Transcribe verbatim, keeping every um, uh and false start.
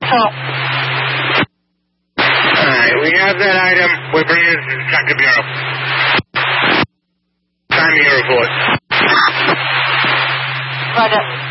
top. Alright, we have that item. We're bringing it to the Detective Bureau. Time of your report. Right up.